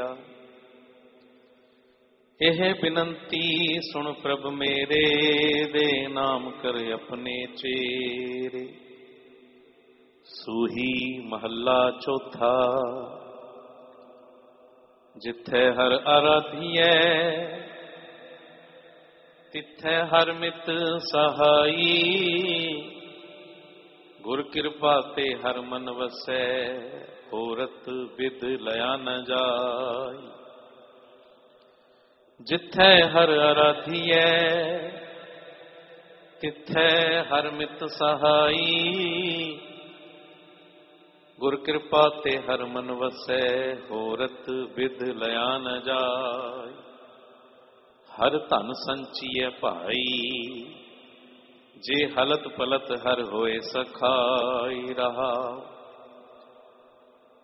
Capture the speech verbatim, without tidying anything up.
ਮੇਰਾ। ਇਹ ਬਿਨੰਤੀ ਸੁਣ ਪ੍ਰਭ ਮੇਰੇ, ਦੇ ਨਾਮ ਕਰ ਆਪਣੇ ਚੇਰੇ। ਸੂਹੀ ਮਹੱਲਾ ਚੌਥਾ। ਜਿੱਥੇ ਹਰ ਆਰਾਧੀਐ, ਤਿੱਥੈ ਹਰ ਮਿਤ ਸਹਾਈ। ਗੁਰ ਕਿਰਪਾ ਤੇ ਹਰ ਮਨ ਵਸੈ, ਹੋਰਤ ਬਿਦ ਲਿਆ ਨ ਜਾਈ। ਜਿੱਥੈ ਹਰ ਆਰਾਧੀਐ, ਤਿੱਥੈ ਹਰ ਮਿਤ ਸਹਾਈ। ਗੁਰ ਕਿਰਪਾ ਤੇ ਹਰ ਮਨ ਵਸੈ, ਹੋਰਤ ਬਿਦ ਲਿਆ ਨ ਜਾਈ। ਹਰ ਧਨ ਸੰਚੀਐ ਭਾਈ, ਜੇ ਹਲਤ ਪਲਤ ਹਰ ਹੋਏ ਸਖਾਈ। ਰਹਾ